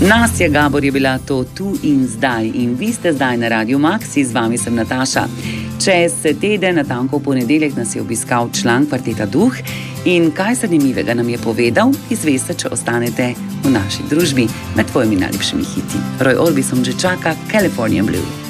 Nasja Gabor je bila to tu in zdaj in vi ste zdaj na Radio Maxi, z vami sem Nataša. Čez teden, natanko v ponedeljek, nas je obiskal član kvarteta Duh in kaj zanimivega nam je povedal, izveste, če ostanete v naši družbi med tvojimi najljubšimi hiti. Roy Orbison že čaka California Blue.